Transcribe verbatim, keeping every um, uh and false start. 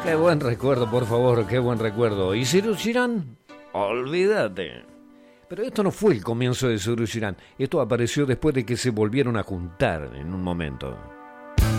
Qué buen recuerdo, por favor, qué buen recuerdo. ¿Y Serú Girán? Olvídate. Pero esto no fue el comienzo de Serú Girán. Esto apareció después de que se volvieron a juntar en un momento.